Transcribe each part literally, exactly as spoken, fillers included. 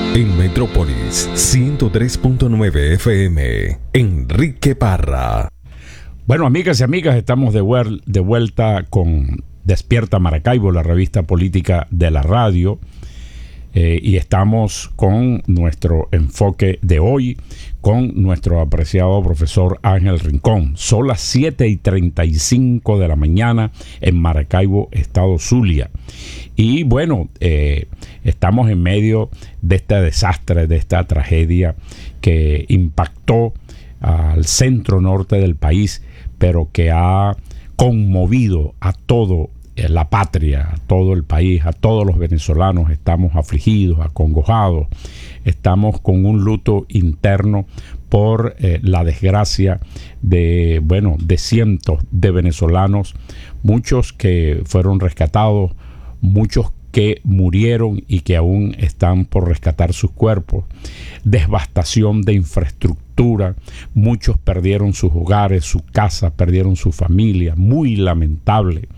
En Metrópolis ciento tres punto nueve F M, Enrique Parra. Bueno, amigas y amigas, estamos de, vuel- de vuelta con Despierta Maracaibo, la revista política de la radio. Eh, y estamos con nuestro enfoque de hoy, con nuestro apreciado profesor Ángel Rincón. Son las siete y treinta y cinco de la mañana en Maracaibo, estado Zulia. Y bueno, eh, estamos en medio de este desastre, de esta tragedia que impactó al centro norte del país, pero que ha conmovido a todo la patria, a todo el país, a todos los venezolanos. Estamos afligidos, acongojados, estamos con un luto interno por eh, la desgracia de, bueno, de cientos de venezolanos, muchos que fueron rescatados, muchos que murieron y que aún están por rescatar sus cuerpos, devastación de infraestructura, muchos perdieron sus hogares, su casa, perdieron su familia, muy lamentable.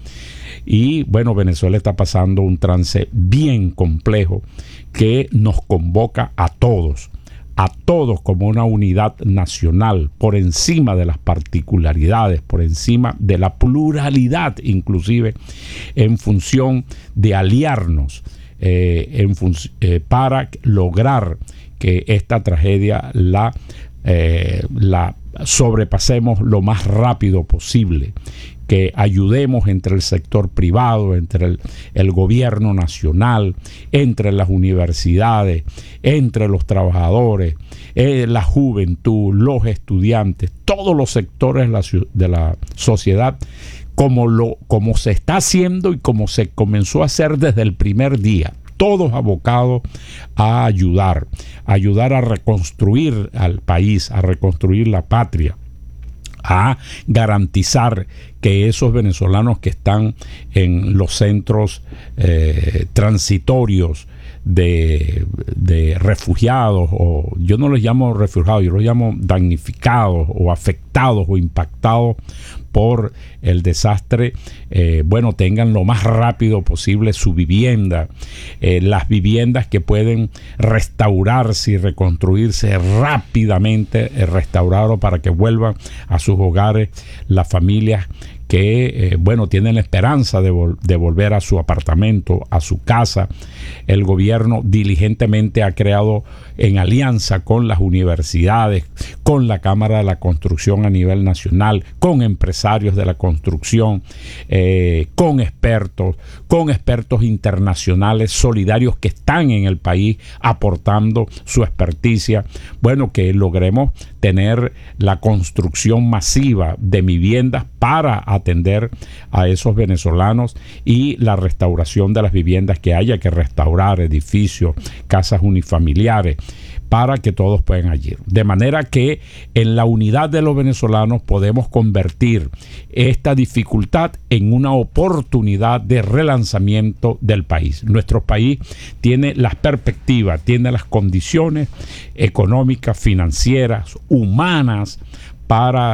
Y bueno, Venezuela está pasando un trance bien complejo que nos convoca a todos, a todos como una unidad nacional, por encima de las particularidades, por encima de la pluralidad, inclusive en función de aliarnos eh, en fun- eh, para lograr que esta tragedia la, eh, la sobrepasemos lo más rápido posible, que ayudemos entre el sector privado, entre el, el gobierno nacional, entre las universidades, entre los trabajadores, eh, la juventud, los estudiantes, todos los sectores de la, de la sociedad, como, lo, como se está haciendo y como se comenzó a hacer desde el primer día. Todos abocados a ayudar, a ayudar a reconstruir al país, a reconstruir la patria, a garantizar que esos venezolanos que están en los centros eh, transitorios de, de refugiados, o yo no los llamo refugiados, yo los llamo damnificados o afectados o impactados por el desastre, eh, bueno, tengan lo más rápido posible su vivienda, eh, las viviendas que pueden restaurarse y reconstruirse rápidamente, eh, restaurarlo para que vuelvan a sus hogares las familias que, eh, bueno, tienen la esperanza de, vol- de volver a su apartamento, a su casa. El gobierno diligentemente ha creado, en alianza con las universidades, con la Cámara de la Construcción a nivel nacional, con empresarios de la construcción, eh, con expertos, con expertos internacionales solidarios que están en el país aportando su experticia. Bueno, que logremos tener la construcción masiva de viviendas para atender a esos venezolanos y la restauración de las viviendas que haya que restaurar, edificios, casas unifamiliares, para que todos puedan allí. De manera que en la unidad de los venezolanos podemos convertir esta dificultad en una oportunidad de relanzamiento del país. Nuestro país tiene las perspectivas, tiene las condiciones económicas, financieras, humanas, para